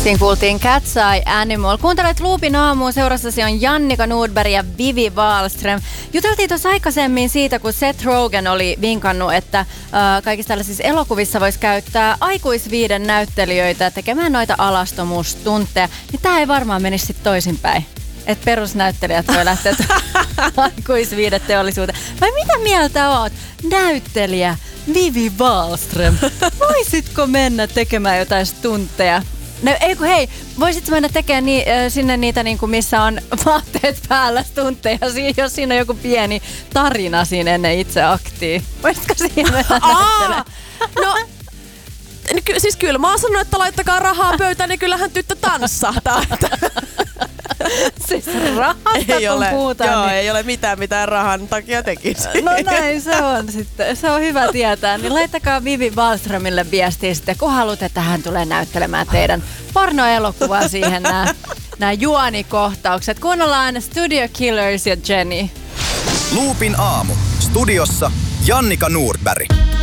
Siinä kuultiin Cat's Eye Animal. Kuuntelet Loopin aamuun. Seurassasi on Jannika Nordberg ja Vivi Wahlström. Juteltiin tuossa aikaisemmin siitä, kun Seth Rogen oli vinkannut, että kaikissa tällaisissa elokuvissa voisi käyttää aikuisviiden näyttelijöitä tekemään noita alastomuustuntteja. Niin tää ei varmaan menisi sit toisinpäin. Että perusnäyttelijät voi lähteä aikuisviideteollisuuteen. Vai mitä mieltä oot? Näyttelijä Vivi Wahlström. Voisitko mennä tekemään jotain stuntteja? No, hei, voisitko mennä tekemään sinne niitä, missä on vaatteet päällä stuntteja, jos siinä on joku pieni tarina siinä ennen itse aktia? Voisitko siinä mennä näyttelemään? No, siis kyllä mä oon sanonut, että laittakaa rahaa pöytään, niin kyllähän tyttö tanssahtaa. Siis rahasta ei kun ole, puhutaan. Joo, niin... ei ole mitään rahan takia tekisi. No näin se on sitten. Se on hyvä tietää. Niin laittakaa Vivi Wahlströmille viestiä sitten, kun haluatte, että hän tulee näyttelemään teidän pornoelokuvaa siihen nämä juonikohtaukset. Kuunnellaan Studio Killers ja Jenny. Loopin aamu. Studiossa Jannika Nordberg.